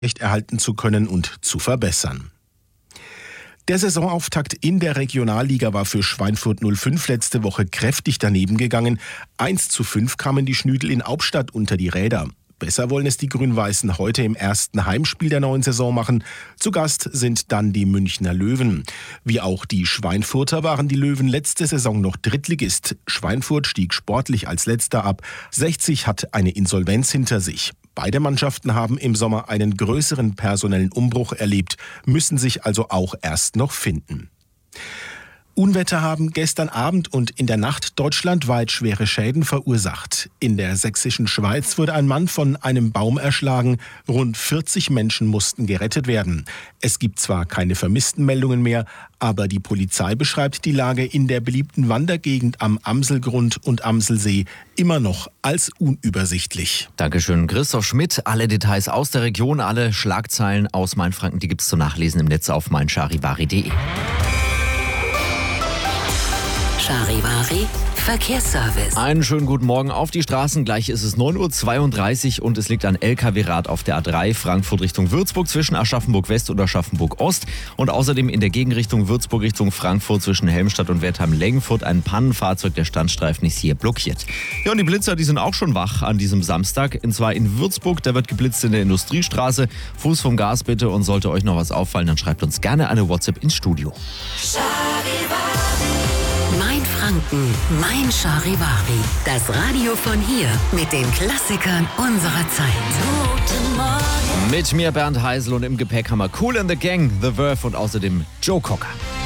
erhalten zu können und zu verbessern. Der Saisonauftakt in der Regionalliga war für Schweinfurt 05 letzte Woche kräftig daneben gegangen. 1:5 kamen die Schnüdel in Hauptstadt unter die Räder. Besser wollen es die Grün-Weißen heute im ersten Heimspiel der neuen Saison machen. Zu Gast sind dann die Münchner Löwen. Wie auch die Schweinfurter waren die Löwen letzte Saison noch Drittligist. Schweinfurt stieg sportlich als Letzter ab. 60 hat eine Insolvenz hinter sich. Beide Mannschaften haben im Sommer einen größeren personellen Umbruch erlebt, müssen sich also auch erst noch finden. Unwetter haben gestern Abend und in der Nacht deutschlandweit schwere Schäden verursacht. In der sächsischen Schweiz wurde ein Mann von einem Baum erschlagen. Rund 40 Menschen mussten gerettet werden. Es gibt zwar keine Vermisstenmeldungen mehr, aber die Polizei beschreibt die Lage in der beliebten Wandergegend am Amselgrund und Amselsee immer noch als unübersichtlich. Dankeschön, Christoph Schmidt. Alle Details aus der Region, alle Schlagzeilen aus Mainfranken, die gibt es zu nachlesen im Netz auf meincharivari.de. Charivari Verkehrsservice. Einen schönen guten Morgen auf die Straßen. Gleich ist es 9:32 Uhr und es liegt ein LKW-Rad auf der A3 Frankfurt Richtung Würzburg zwischen Aschaffenburg West und Aschaffenburg Ost. Und außerdem in der Gegenrichtung Würzburg Richtung Frankfurt zwischen Helmstadt und Wertheim-Lengenfurt ein Pannenfahrzeug. Der Standstreifen ist hier blockiert. Ja, und die Blitzer, die sind auch schon wach an diesem Samstag. Und zwar in Würzburg. Da wird geblitzt in der Industriestraße. Fuß vom Gas bitte. Und sollte euch noch was auffallen, dann schreibt uns gerne eine WhatsApp ins Studio. Mainfranken, mein Charivari. Das Radio von hier mit den Klassikern unserer Zeit. Guten Morgen. Mit mir Bernd Heisel und im Gepäck haben wir Kool and the Gang, The Verve und außerdem Joe Cocker.